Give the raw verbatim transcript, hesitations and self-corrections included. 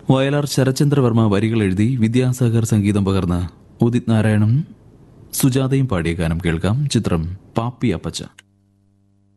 വയലാർ ശരചന്ദ്രവർമ്മ വരികൾ എഴുതി വിദ്യാസാഗർ സംഗീതം പകർന്ന് ഉദിത് നാരായണും സുജാതയും പാടിയ ഗാനം കേൾക്കാം. ചിത്രം പാപ്പി അപ്പച്ച.